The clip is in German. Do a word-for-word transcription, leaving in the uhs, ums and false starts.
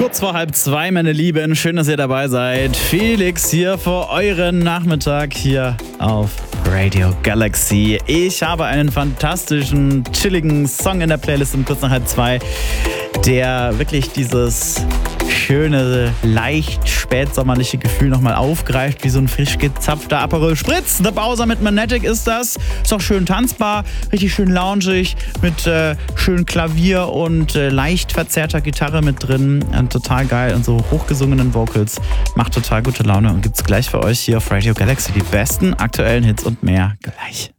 Kurz vor halb zwei, meine Lieben. Schön, dass ihr dabei seid. Felix hier für euren Nachmittag hier auf Radio Galaxy. Ich habe einen fantastischen, chilligen Song in der Playlist um kurz nach halb zwei, der wirklich dieses schöne, leicht spätsommerliche Gefühl nochmal aufgreift, wie so ein frisch gezapfter Aperol Spritz. The Bowser mit Manetic ist das. Ist auch schön tanzbar, richtig schön loungig, mit äh, schön Klavier und äh, leicht verzerrter Gitarre mit drin. Und total geil und so hochgesungenen Vocals. Macht total gute Laune und gibt's gleich für euch hier auf Radio Galaxy die besten aktuellen Hits und mehr gleich.